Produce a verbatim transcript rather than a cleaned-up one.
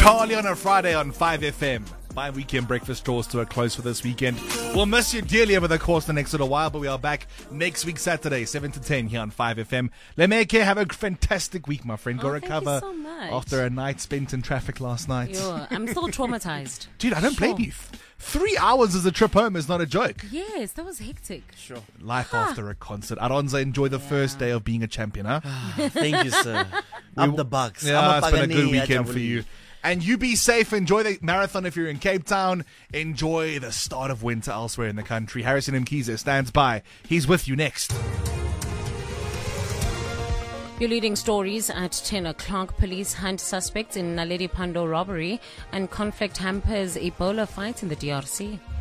Charlie on a Friday on five F M. My weekend breakfast draws to a close for this weekend. We'll miss you dearly over the course of the next little while, but we are back next week Saturday, seven to ten here on five F M. Lemeke, have a fantastic week, my friend. Go oh, recover thank you so much. after a night spent in traffic last night. Yo, I'm still traumatized. Dude, I don't Sure. blame you. Three hours as a trip home is not a joke. Yes, that was hectic. Sure. Life after a concert. Aronza, enjoy the Yeah. first day of being a champion, huh? Thank you, sir. Up the bucks. Yeah, I'm it's been a good Pagani, weekend for Ajabuli. you. And you be safe. Enjoy the marathon if you're in Cape Town. Enjoy the start of winter elsewhere in the country. Harrison Mkhize stands by. He's with you next. Your leading stories at ten o'clock. Police hunt suspects in Naledi Pando robbery, and conflict hampers Ebola fight in the D R C.